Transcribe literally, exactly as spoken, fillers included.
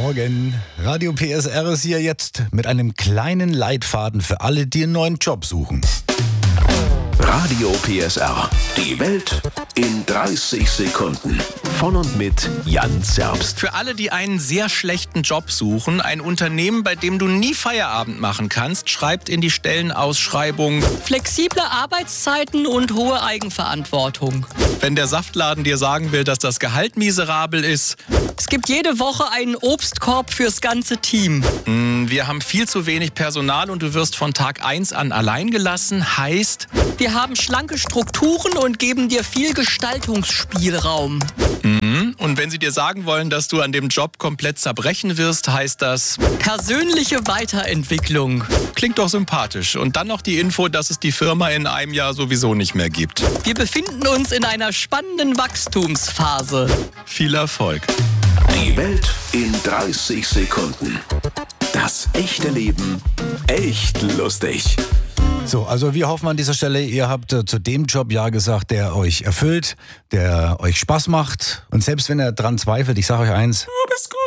Morgen. Radio P S R ist hier jetzt mit einem kleinen Leitfaden für alle, die einen neuen Job suchen. Radio P S R. Die Welt in dreißig Sekunden. Von und mit Jan Zerbst. Für alle, die einen sehr schlechten Job suchen, ein Unternehmen, bei dem du nie Feierabend machen kannst, schreibt in die Stellenausschreibung: flexible Arbeitszeiten und hohe Eigenverantwortung. Wenn der Saftladen dir sagen will, dass das Gehalt miserabel ist. Es gibt jede Woche einen Obstkorb fürs ganze Team. Wir haben viel zu wenig Personal und du wirst von Tag eins an allein gelassen. Heißt, wir haben schlanke Strukturen und geben dir viel Gestaltungsspielraum. und wenn sie dir sagen wollen, dass du an dem Job komplett zerbrechen wirst, heißt das persönliche Weiterentwicklung. Klingt doch sympathisch. Und dann noch die Info, dass es die Firma in einem Jahr sowieso nicht mehr gibt. Wir befinden uns in einer spannenden Wachstumsphase. Viel Erfolg. Die Welt in dreißig Sekunden. Das echte Leben echt lustig. So, also wir hoffen an dieser Stelle, ihr habt äh, zu dem Job ja gesagt, der euch erfüllt, der euch Spaß macht. Und selbst wenn ihr dran zweifelt, ich sage euch eins, du bist gut.